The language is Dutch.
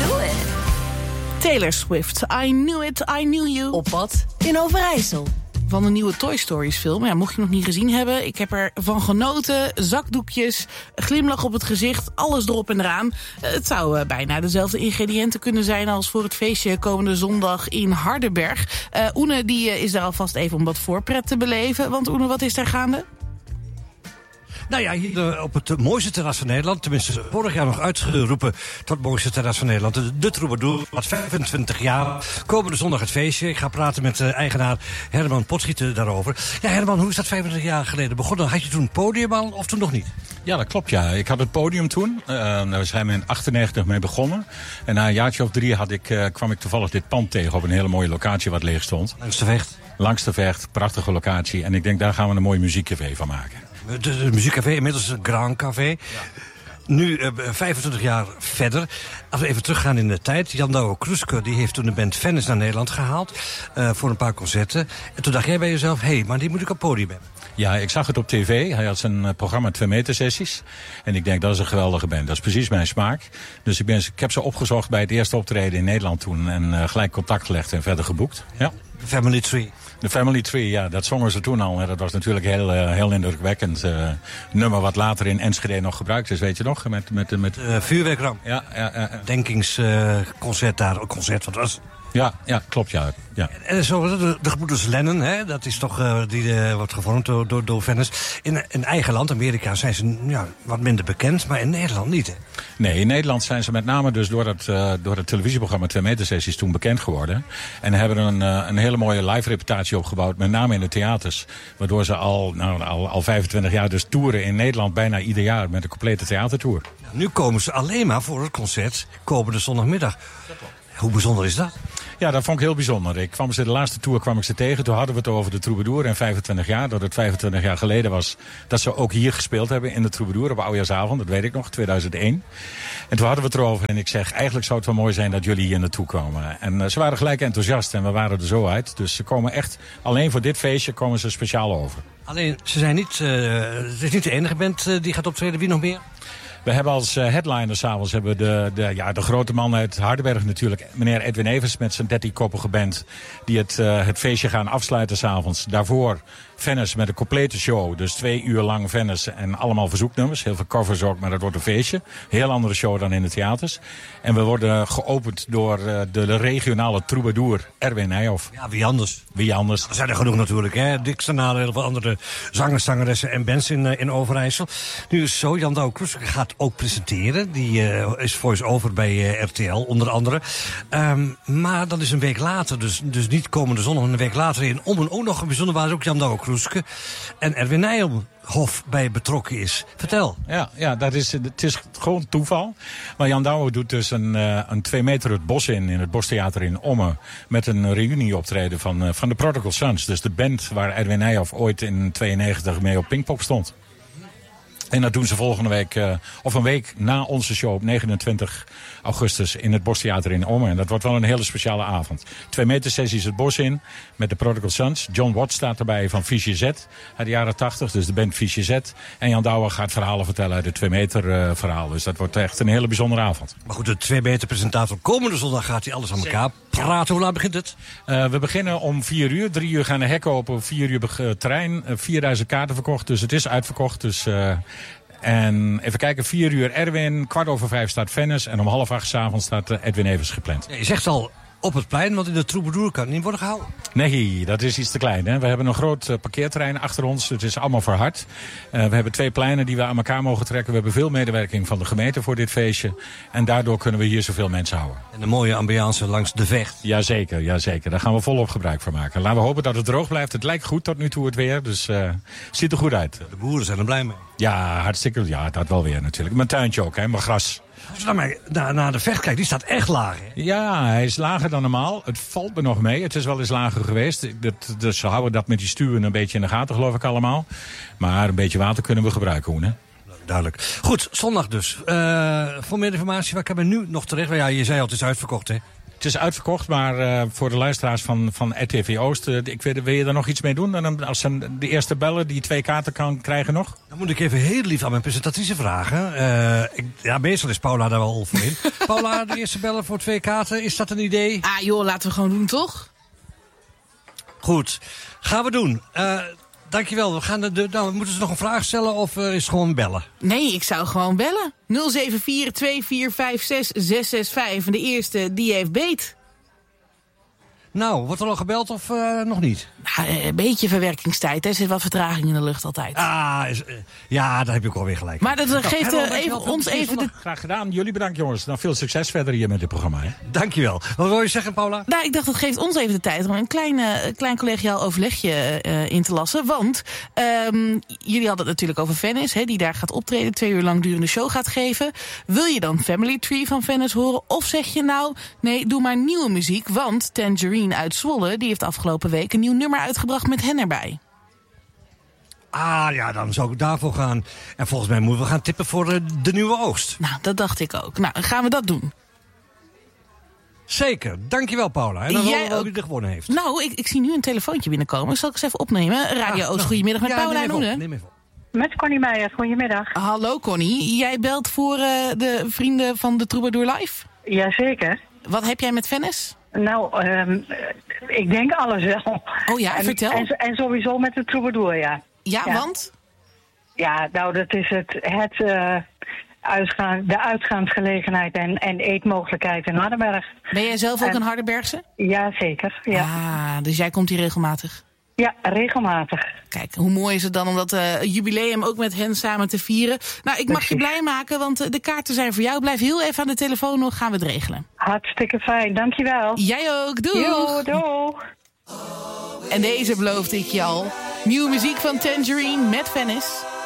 knew it. Taylor Swift, I Knew It, I Knew You. Op pad in Overijssel. Van de nieuwe Toy Stories film. Ja, mocht je nog niet gezien hebben, ik heb ervan genoten. Zakdoekjes, glimlach op het gezicht, alles erop en eraan. Het zou bijna dezelfde ingrediënten kunnen zijn als voor het feestje komende zondag in Hardenberg. Oene die is daar alvast even om wat voorpret te beleven. Want Oene, wat is daar gaande? Nou ja, hier op het mooiste terras van Nederland. Tenminste, vorig jaar nog uitgeroepen tot het mooiste terras van Nederland. De Troubadour, wat 25 jaar. Komende zondag het feestje. Ik ga praten met eigenaar Herman Potschieter daarover. Ja, Herman, hoe is dat 25 jaar geleden begonnen? Had je toen een podium al of toen nog niet? Ja, dat klopt, ja. Ik had het podium toen. Daar zijn we in 98 mee begonnen. En na een jaartje of 3 kwam ik toevallig dit pand tegen op een hele mooie locatie wat leeg stond. Langs de Vecht. Langs de Vecht, prachtige locatie. En ik denk, daar gaan we een mooi muziekcafé van maken. De muziekcafé, inmiddels een Grand Café. Ja. Nu 25 jaar verder. Als we even teruggaan in de tijd. Jan Douwe Kroeske die heeft toen de band Venice naar Nederland gehaald. Voor een paar concerten. En toen dacht jij bij jezelf, hé, maar die moet ik op podium hebben. Ja, ik zag het op tv. Hij had zijn programma 2 meter sessies. En ik denk, dat is een geweldige band. Dat is precies mijn smaak. Dus ik heb ze opgezocht bij het eerste optreden in Nederland toen. En gelijk contact gelegd en verder geboekt. Ja. Family Tree. De Family Tree, ja, dat zongen ze toen al. Dat was natuurlijk heel indrukwekkend. Nummer wat later in Enschede nog gebruikt is, weet je nog? Met vuurwerkram. Ja. Denkingsconcert daar. Concert, wat was? Ja, klopt, ja. En zo, de gebroeders Lennon, hè, dat is toch, die wordt gevormd door Venice. In eigen land, Amerika, zijn ze wat minder bekend, maar in Nederland niet, hè? Nee, in Nederland zijn ze met name dus door het televisieprogramma 2 meter sessies toen bekend geworden. En hebben een hele mooie live reputatie opgebouwd, met name in de theaters. Waardoor ze al 25 jaar dus toeren in Nederland, bijna ieder jaar, met een complete theatertour. Nu komen ze alleen maar voor het concert komende zondagmiddag. Hoe bijzonder is dat? Ja, dat vond ik heel bijzonder. De laatste tour kwam ik ze tegen. Toen hadden we het over de Troubadour en 25 jaar. Dat het 25 jaar geleden was dat ze ook hier gespeeld hebben in de Troubadour op Oudejaarsavond. Dat weet ik nog, 2001. En toen hadden we het erover en ik zeg, eigenlijk zou het wel mooi zijn dat jullie hier naartoe komen. En ze waren gelijk enthousiast en we waren er zo uit. Dus ze komen echt, alleen voor dit feestje komen ze speciaal over. Alleen, ze zijn niet, het is niet de enige band die gaat optreden. Wie nog meer? We hebben als headliner s'avonds de grote man uit Hardenberg natuurlijk. Meneer Edwin Evers met zijn 13-koppige band. Die het feestje gaan afsluiten s'avonds. Daarvoor Venice met een complete show. Dus 2 uur lang Venice en allemaal verzoeknummers. Heel veel covers ook, maar dat wordt een feestje. Heel andere show dan in de theaters. En we worden geopend door de regionale troubadour Erwin Nijhoff. Ja, wie anders? Wie anders? Er zijn er genoeg natuurlijk, hè. Dick Sternalen, heel veel andere zangers, zangeressen en bands in Overijssel. Nu is zo, Jan Douwe Kroeske gaat ook presenteren. Die is voice-over bij RTL, onder andere. Maar dat is een week later, dus niet komende zondag, een week later in Ommen. Ook nog een bijzonder waar ook Jan Douwe Kroeske en Erwin Nijhoff bij betrokken is. Vertel. Ja, het is gewoon toeval. Maar Jan Douwe doet dus een 2 meter het bos in het Bostheater in Ommen. Met een reunieoptreden van de Prodigal Sons. Dus de band waar Erwin Nijhoff ooit in 92 mee op Pinkpop stond. En dat doen ze volgende week, of een week na onze show op 29 augustus in het Bostheater in Ommen. En dat wordt wel een hele speciale avond. 2 meter sessies het bos in met de Prodigal Sons. John Watt staat erbij van Fiche Z uit de jaren 80, dus de band Fiche Z. En Jan Douwe gaat verhalen vertellen uit het 2 meter verhaal. Dus dat wordt echt een hele bijzondere avond. Maar goed, de 2 meter presentator komende zondag gaat hij alles aan elkaar praten. Hoe laat begint het? We beginnen om 4 uur. 3 uur gaan de hekken open, 4 uur terrein. 4000 kaarten verkocht, dus het is uitverkocht. Dus... En even kijken, 4 uur Erwin, 4:15 staat Venice en om 7:30 s'avonds staat Edwin Evers gepland. Ja, je zegt al op het plein, want in de Troubadour kan het niet worden gehouden. Nee, dat is iets te klein. Hè? We hebben een groot parkeerterrein achter ons. Het is allemaal verhard. We hebben 2 pleinen die we aan elkaar mogen trekken. We hebben veel medewerking van de gemeente voor dit feestje. En daardoor kunnen we hier zoveel mensen houden. En een mooie ambiance langs de Vecht. Jazeker. Daar gaan we volop gebruik van maken. Laten we hopen dat het droog blijft. Het lijkt goed tot nu toe het weer. Dus ziet er goed uit. De boeren zijn er blij mee. Ja, hartstikke. Ja, dat wel weer natuurlijk. Mijn tuintje ook, hè, mijn gras. Als je naar de Vecht kijkt, die staat echt laag, hè? Ja, hij is lager dan normaal. Het valt me nog mee. Het is wel eens lager geweest. Dus ze houden dat met die stuwen een beetje in de gaten, geloof ik allemaal. Maar een beetje water kunnen we gebruiken, Hoen, hè? Duidelijk. Goed, zondag dus. Voor meer informatie, waar kan men nu nog terecht? Ja, je zei al, het is uitverkocht, hè? Het is uitverkocht, maar voor de luisteraars van RTV Oost... wil je daar nog iets mee doen? En als ze de eerste bellen die 2 kaarten kan krijgen nog? Dan moet ik even heel lief aan mijn presentatrice vragen. Meestal is Paula daar wel voor in. Paula, de eerste bellen voor 2 kaarten, is dat een idee? Ah joh, laten we gewoon doen, toch? Goed, gaan we doen. Dankjewel. We moeten ze nog een vraag stellen of is het gewoon bellen? Nee, ik zou gewoon bellen. 074-2456-665. En de eerste, die heeft beet. Nou, wordt er al gebeld of nog niet? Nou, een beetje verwerkingstijd, hè. Er zit wat vertraging in de lucht altijd. Ja, daar heb je ook alweer gelijk. Maar dat geeft ons even de... Graag gedaan. Jullie bedankt, jongens. Nou, veel succes verder hier met dit programma. Hè? Dankjewel. Wat wil je zeggen, Paula? Nou, ik dacht, dat geeft ons even de tijd om een klein collegiaal overlegje in te lassen. Want jullie hadden het natuurlijk over Venice, hè, die daar gaat optreden, 2 uur lang durende show gaat geven. Wil je dan Family Tree van Venice horen? Of zeg je nou, nee, doe maar nieuwe muziek, want Tangerine uit Zwolle, die heeft afgelopen week een nieuw nummer uitgebracht met hen erbij. Ah, ja, dan zou ik daarvoor gaan. En volgens mij moeten we gaan tippen voor de nieuwe oogst. Nou, dat dacht ik ook. Nou, gaan we dat doen. Zeker. Dankjewel, Paula. En dan Jij wel ook. wie er gewonnen heeft. Nou, ik zie nu een telefoontje binnenkomen. Zal ik eens even opnemen? Radio Oost, goedemiddag met Paula en Oene. Neem even op. Met Connie Meijer, goedemiddag. Hallo Connie, jij belt voor de vrienden van de Troubadour Live? Jazeker. Wat heb jij met Venice? Nou, ik denk alles wel. Oh ja, vertel. En sowieso met de Troubadour, ja. Ja, want? Ja, nou, dat is de uitgaansgelegenheid en eetmogelijkheid in Hardenberg. Ben jij zelf ook een Hardenbergse? Ja, zeker. Ja. Ah, dus jij komt hier regelmatig? Ja, regelmatig. Kijk, hoe mooi is het dan om dat jubileum ook met hen samen te vieren. Nou, ik mag je blij maken, want de kaarten zijn voor jou. Blijf heel even aan de telefoon nog, gaan we het regelen. Hartstikke fijn, dankjewel. Jij ook, doeg! Jo, doeg! En deze beloofde ik je al. Nieuwe muziek van Tangerine met Venice.